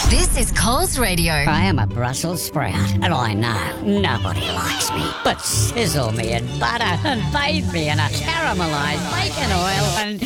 This is Coles Radio. I am a Brussels sprout, and I know nobody likes me. But sizzle me in butter and bathe me in a caramelised bacon oil and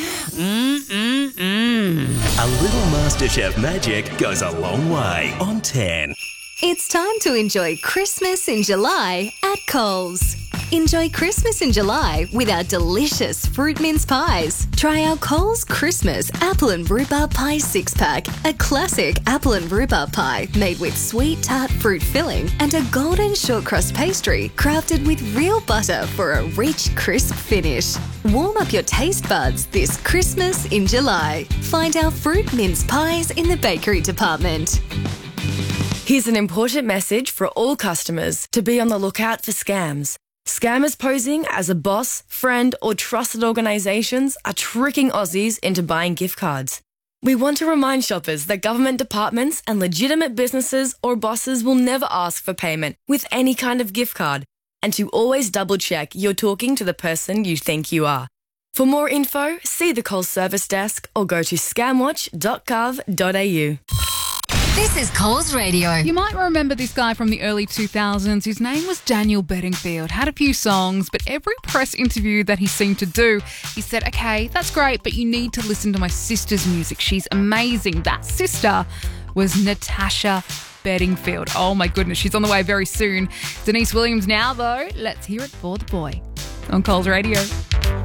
A little MasterChef magic goes a long way on 10. It's time to enjoy Christmas in July at Coles. Enjoy Christmas in July with our delicious fruit mince pies. Try our Coles Christmas apple and rhubarb pie 6-pack, a classic apple and rhubarb pie made with sweet tart fruit filling and a golden short crust pastry crafted with real butter for a rich, crisp finish. Warm up your taste buds this Christmas in July. Find our fruit mince pies in the bakery department. Here's an important message for all customers to be on the lookout for scams. Scammers posing as a boss, friend or trusted organisations are tricking Aussies into buying gift cards. We want to remind shoppers that government departments and legitimate businesses or bosses will never ask for payment with any kind of gift card, and to always double check you're talking to the person you think you are. For more info, see the Coles service desk or go to scamwatch.gov.au. This is Coles Radio. You might remember this guy from the early 2000s. His name was Daniel Bedingfield. Had a few songs, but every press interview that he seemed to do, he said, okay, that's great, but you need to listen to my sister's music. She's amazing. That sister was Natasha Bedingfield. Oh my goodness, she's on the way very soon. Denise Williams now, though. Let's hear it for the boy on Coles Radio.